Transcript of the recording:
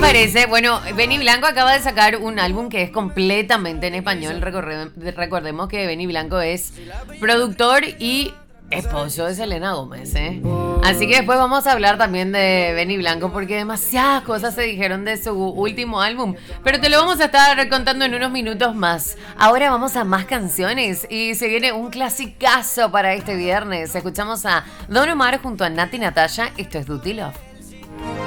parece? Bueno, Benny Blanco acaba de sacar un álbum que es completamente en español. Recordemos que Benny Blanco es productor y esposo de Selena Gómez, ¿eh? Así que después vamos a hablar también de Benny Blanco porque demasiadas cosas se dijeron de su último álbum. Pero te lo vamos a estar contando en unos minutos más. Ahora vamos a más canciones y se viene un clasicazo para este viernes. Escuchamos a Don Omar junto a Nati Natalia. Esto es Duty Love.